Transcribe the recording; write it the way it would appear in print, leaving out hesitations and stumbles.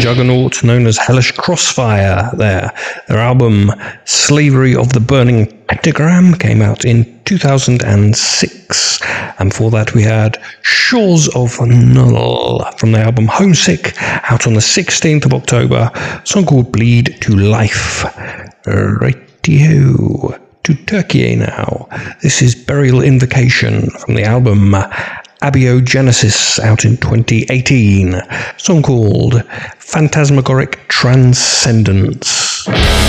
juggernaut known as Hellish Crossfire there. Their album Slavery of the Burning Pentagram came out in 2006. And before that we had Shores of Null from the album Homesick, out on the 16th of October, a song called Bleed to Life. Rightio. To Turkey now. This is Burial Invocation from the album Abiogenesis, out in 2018. A song called Phantasmagoric Transcendence.